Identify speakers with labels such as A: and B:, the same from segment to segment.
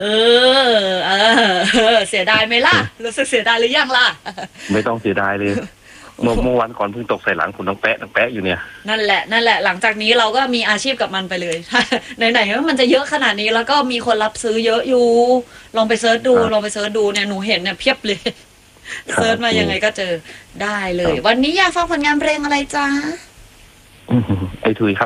A: เอเอเสียดายไหมล่ะรู้สึกเสียดายหรือยังล่ะ
B: ไม่ต้องเสียดายเลยเมื่อวันก่อนเพิ่งตกใส่หลังคุณน้องแปะน้องแปะอยู่เนี่ย
A: นั่นแหละนั่นแหละหลังจากนี้เราก็มีอาชีพกับมันไปเลยไหนๆว่ามันจะเยอะขนาดนี้แล้วก็มีคนรับซื้อเยอะอยู่ลองไปเซิร์ชดู
B: ครับ
A: ลองไปเซิร์ชดูเนี่ยหนูเห็นเนี่ยเพียบเลย
B: ครั
A: เซิร์ช
B: บ
A: มายังไงก็เจอได้เล
B: ครับ
A: ยวันนี้อยากฟังผลงานเพลงอะไรจ๊ะ
B: ไอ้ทุยครับ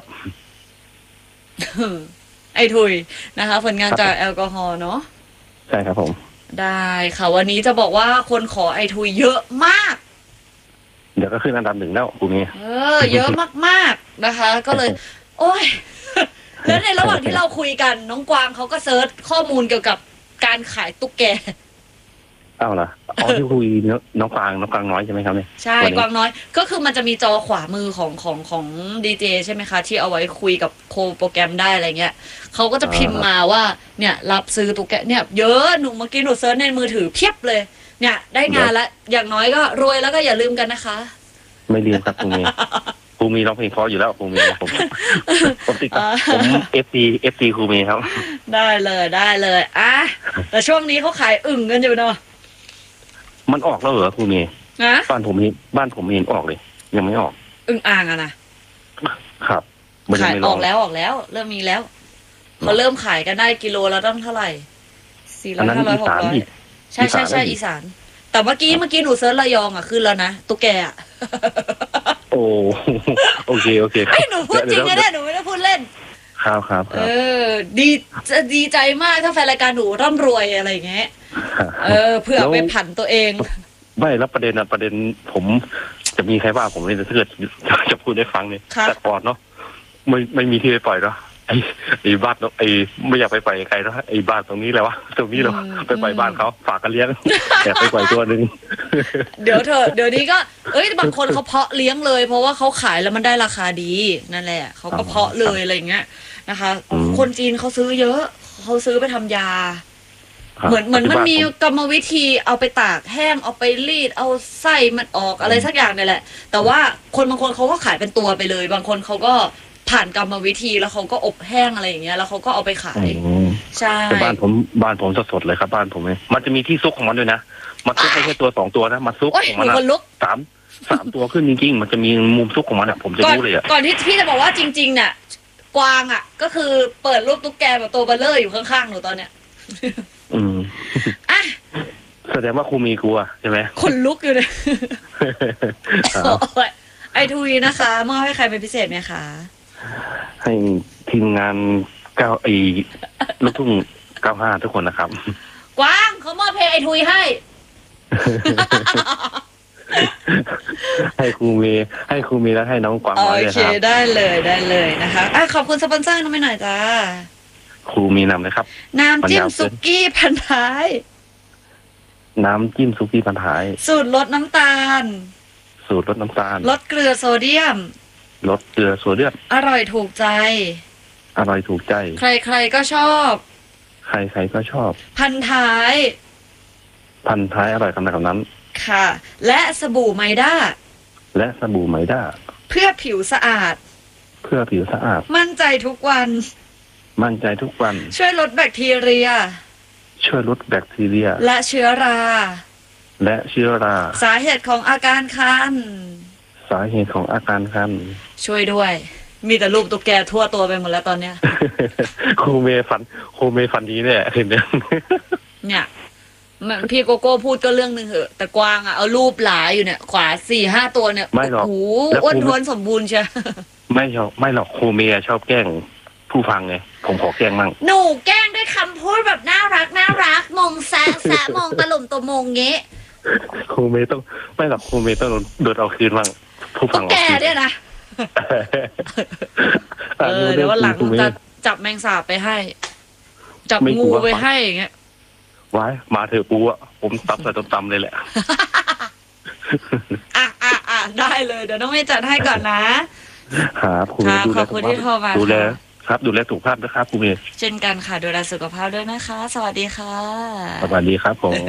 A: ไอ้ทุยนะคะผลงานจากแอลกอฮอล์เนาะ
B: ใช่ครับผม
A: ได้ค่ะวันนี้จะบอกว่าคนขอไอทุยเยอะมาก
B: เดี๋ยวก็ขึ้นอันดับหนึ่งแล้วคุณนี้
A: เยอะมากๆนะคะ ก็เลย โอ้ยแล้วในระหว่างที่เราคุยกันน้องกวางเขาก็เซิร์ชข้อมูลเกี่ยวกับการขายตุ๊กแก
B: เอ้าล่ะอ๋อที่คุยน้องกลางน้อยใช่ไหมครับเนี่ย
A: ใช่
B: วันนี้
A: กวางน้อยก็คือมันจะมีจอขวามือของดีเจใช่ไหมคะที่เอาไว้คุยกับโคโปรแกรมได้อะไรเงี้ยเขาก็จะพิมพ์มาว่าเนี่ยรับซื้อตุ๊กแกเนี่ยเยอะหนูเมื่อกี้หนูเซิร์ชในมือถือเพียบเลย เนี่ยได้งานละอย่างน้อยก็รวยแล้วก็อย่าลืมกันนะคะ
B: ไม่ลืมครับคุณนี้ครูมีร้องเพลงเพราะอยู่แล้วครูมีผมติดผมเอฟซีครูมีครับ
A: ได้เลยได้เลยอ่ะแต่ช่วงนี้เขาขายอึ่งกันอยู่เนาะ
B: มันออกแล้วเหรอครูมี
A: นะ
B: บ้านผมเห็นออกเลยยังไม่ออก
A: อึ่งอ่างอะนะครับ
B: มันยัง
A: ขาย
B: ไม่ลอง
A: ออกแล้วเริ่มมีแล้วเขาเริ่มขายกันได้กิโลแล้วต้องเท่าไหร่400
B: อันนั้น
A: 500
B: อีสานอีก
A: 600ใช่ใช่อีสานแต่เมื่อกี้หนูเซิร์ชระยองอะขึ้นแล้วนะตุ๊กแกอะ
B: โอ้โอเคครั
A: ไม่
B: บ
A: หนูพูดจริงนะเนี่ยหนูไม่ได้พูดเล่น
B: ครับ
A: เออดีจะดีใจมากถ้าแฟนรายการหนูร่ำรวยอะไรอย่างเงี้ยเพื่อไปผันตัวเอง
B: ไม่แล้วประเด็นผมจะมีใครว่าผมเลยถ้าเกิดจะพูดได้ฟังเนี่ยแต่ก่อนเนาะไม่มีที่ไปปล่อยเนาะไอ้บ้านไอ้ไม่อยากไปปล่อยใครเนาะไอ้บ้านตรงนี้แหละวะตรงนี้เราไปปล่อยบ้านเขาฝากกันเลี้ยงแต่ไปปล่อยตัวนึง
A: เดี๋ยวเถอะเดี๋ยวนี้ก็บางคนเขาเพาะเลี้ยงเลยเพราะว่าเขาขายแล้วมันได้ราคาดีนั่นแหละเขาก็เพาะเลยอะไรอย่างเงี้ยนะคะคนจีนเขาซื้อเยอะเขาซื้อไปทำยาเหมือนมันมีกรรมวิธีเอาไปตากแห้งเอาไปรีดเอาไส้มันออกอะไรสักอย่างนี่แหละแต่ว่าคนบางคนเขาก็ขายเป็นตัวไปเลยบางคนเขาก็ผ่านกรรมวิธีแล้วเขาก็อบแห้งอะไรอย่างเงี้ยแล้วเขาก็เอาไปขายใช่
B: แต่บ้านผมสดๆเลยครับบ้านผมเนี่ยมันจะมีที่ซุกของมันด้วยนะมันซุกไม่ใช่ตัว2ตัวนะมันซุกของมันสามตัวขึ้นจริงๆมันจะมีมุมซุกของมันอ่ะผมจะรู้เลยอ่ะ
A: ก่อนที่พี่จะบอกว่าจริงๆเนี่ยกวางอ่ะก็คือเปิดรูปตุ๊กแกแบบตัวเบลเลอร์อยู่ข้างๆหนูตอนเนี้ยอ่ะ
B: แสดงว่าครูมีกลัวใช่ไหม
A: คนลุกอยู่เลยไอทุยนะคะมอบให้ใครเป็นพิเศษไหมคะ
B: ให้ทีมงานลูกทุ่ง95ทุกคนนะครับ
A: กวางเขามอบเพลงไอทุยให้
B: ให้ครูมีแล้วให้น้องกวาง
A: โอ
B: ด้วย
A: เคได้เลยนะคะขอบคุณสปอนเซอร์น้องไม่หน่อยจ้า
B: ครูมีนำเลยครับ
A: น้ำจิ้มซุกี้พันท้าย
B: น้ำจิ้มซุกี้พันท้าย
A: สูตรลดน้ำตาลลดเกลือโซเดียมอร่อยถูกใจใครๆก็ชอบพันท้าย
B: อร่อยขนาดนั้น
A: ค่ะและสบู่ไมด้าเพื่อผิวสะอาดมั่นใจทุกวันช่วยลดแบคทีเรียและเชื้อราสาเหตุของอาการคันช่วยด้วยมีแต่รูปตุ๊กแกทั่วตัวไปหมดแล้วตอนเนี้ย
B: ครูเมฟันดีเนี่ยเห็นไหม
A: เนี่ยพี่โกโก้พูดก็เรื่องนึงเหอะแต่กวางอ่ะเอารูปหลายอยู่เนี่ยขวา 4-5 ตัวเนี่ย
B: ไม่หรอก
A: โอ้โหอ้วนท้วนสมบูรณ์ใช่
B: ไม่หรอกครูเมชอบแกล้งผู้ฟังไงผมขอแกล้งมั่ง
A: หนูแกล้งด้วยคำพูดแบบน่ารักมองแซะมองตะลุ่มตัวมงเงี้ย
B: ครูเมต้องไม่หรอกครูเมต้องโดนเอาคืนมั่งผู้ฟัง
A: แกเนี่ยนะเดี๋ยววันหลังจะจับแมงสาบไปให้จับงูไปให้อย่างเงี้ย
B: ไว้มาเถอะปูอ่ะผมตับใส่ตำเลยแหละ
A: ได้เลยเดี๋ยวน้องเมย์จัดให้ก่อนนะครับ
B: ครู
A: ขอบคุณที่โทรมา
B: ดูแลสุขภาพนะครับครูเมย์
A: เช่นกันค่ะดูแลสุขภาพด้วยนะคะสวัสดีค่ะ
B: สวัสดีครับผม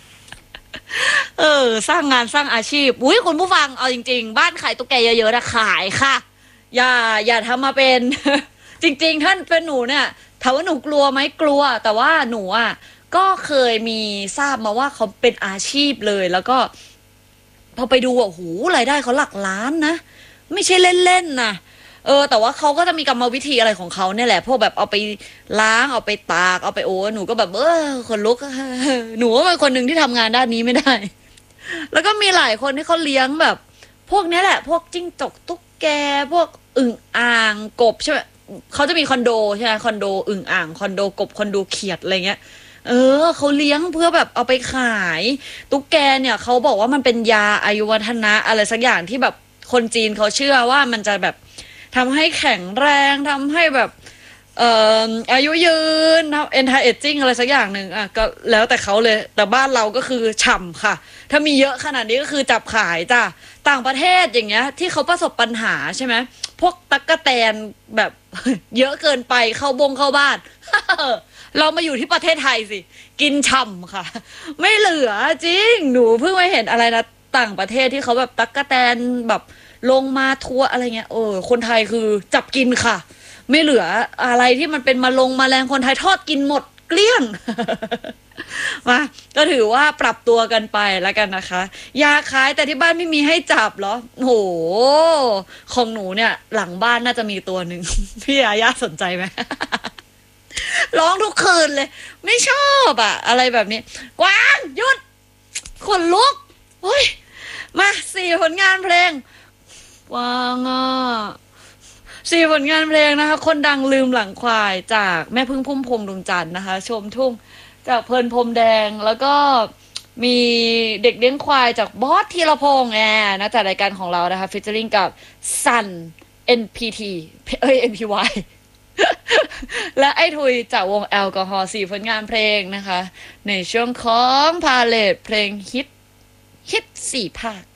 A: สร้างงานสร้างอาชีพอุ้ยคุณผู้ฟังเอาจริงๆบ้านขายตุ๊กแกเยอะๆนะขายค่ะอย่าทำมาเป็นจริงๆท่านเป็นหนูเนี่ยถามว่าหนูกลัวไหมกลัว แต่ว่าหนูอ่ะก็เคยมีทราบมาว่าเขาเป็นอาชีพเลย แล้วก็พอไปดูอ่ะโหรายได้เขาหลักล้านนะไม่ใช่เล่นๆนะแต่ว่าเขาก็จะมีกรรมวิธีอะไรของเขาเนี่ยแหละพวกแบบเอาไปล้างเอาไปตากเอาไปโอ้หนูก็แบบคนลุก หนูก็เป็นคนหนึ่งที่ทำงานด้านนี้ไม่ได้ แล้วก็มีหลายคนที่เขาเลี้ยงแบบ พวกนี้แหละ พวกจิ้งจกตุ๊กแกพวกอึ่งอ่างกบใช่ไหมเขาจะมีคอนโดใช่ไหมคอนโดอึ่งอ่างคอนโดกบคอนโดเขียดอะไรเงี้ยเขาเลี้ยงเพื่อแบบเอาไปขายตุ๊กแกเนี่ยเขาบอกว่ามันเป็นยาอายุวัฒนะอะไรสักอย่างที่แบบคนจีนเขาเชื่อว่ามันจะแบบทำให้แข็งแรงทำให้แบบอายุยืนทำ anti aging อะไรสักอย่างหนึ่งอ่ะก็แล้วแต่เขาเลยแต่บ้านเราก็คือฉ่ำค่ะถ้ามีเยอะขนาดนี้ก็คือจับขายจ้ะต่างประเทศอย่างเงี้ยที่เขาประสบปัญหาใช่ไหมพวกตั๊กแตนแบบ เยอะเกินไปเข้าบ้าน เรามาอยู่ที่ประเทศไทยสิกินฉ่ำค่ะไม่เหลือจริงหนูเพิ่งมาเห็นอะไรนะต่างประเทศที่เขาแบบตั๊กแตนแบบลงมาทัวร์อะไรเงี้ยคนไทยคือจับกินค่ะไม่เหลืออะไรที่มันเป็นมาแรงคนไทยทอดกินหมดเกลี้ยง มาก็ถือว่าปรับตัวกันไปแล้วกันนะคะยาขายแต่ที่บ้านไม่มีให้จับเหรอโหของหนูเนี่ยหลังบ้านน่าจะมีตัวหนึ่ง พี่อาญาสนใจไหม ร้องทุกคืนเลยไม่ชอบอะอะไรแบบนี้กวางหยุดขนลุกเฮ้ยมา4 ผลงานเพลงกวางอ่ะ4 ผลงานเพลงนะคะคนดังลืมหลังควายจากแม่พึ่งพุ่มพวงดวงจันทร์นะคะชมทุ่งจากเพลินพรมแดงแล้วก็มีเด็กเลี้ยงควายจากบอสธีรพงษ์นะจากรายการของเรานะคะฟีเจอริ่งกับซัน NPT NPY และไอ้ทุยจากวงแอลกอฮอล์4 ผลงานเพลงนะคะในช่วงของพาเลทเพลงฮิต4 ภาค